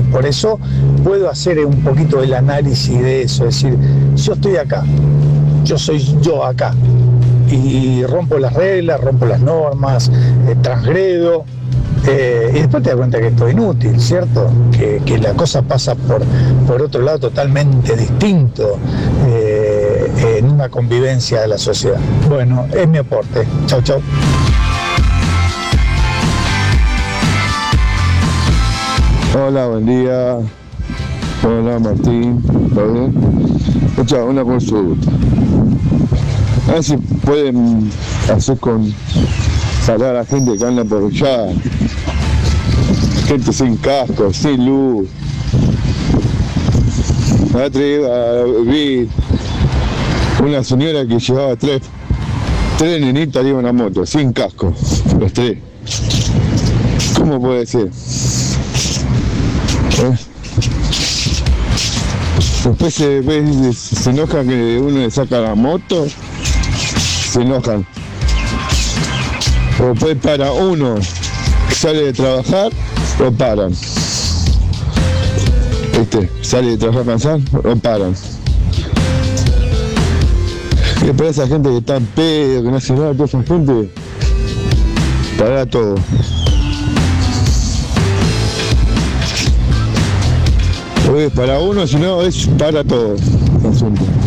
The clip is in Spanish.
Por eso puedo hacer un poquito el análisis de eso, es decir, yo estoy acá, yo soy yo acá, y rompo las reglas, rompo las normas, transgredo, y después te das cuenta que esto es inútil, ¿cierto? Que la cosa pasa por otro lado totalmente distinto en una convivencia de la sociedad. Bueno, es mi aporte. Chau, chau. Hola, buen día. Hola, Martín. ¿Todo bien? Escucha, una consulta. A ver si pueden hacer con sacar a la gente que anda por allá. Gente sin casco, sin luz. La otra vez vi una señora que llevaba tres nenitas arriba de una moto, sin casco, los tres. ¿Cómo puede ser? Después se enojan que uno le saca la moto, se enojan. O después para uno que sale de trabajar, lo paran. Sale de trabajar cansado, lo paran. Y para esa gente que está en pedo, que no hace nada, toda esa gente, para todo. O es para uno, si no es para todo el asunto.